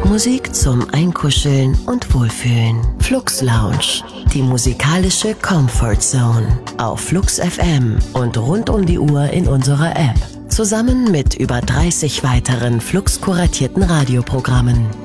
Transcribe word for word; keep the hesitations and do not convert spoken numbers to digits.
Musik zum Einkuscheln und Wohlfühlen. Flux Lounge, die musikalische Comfort Zone. Auf Flux F M und rund um die Uhr in unserer App. Zusammen mit über dreißig weiteren Flux kuratierten Radioprogrammen.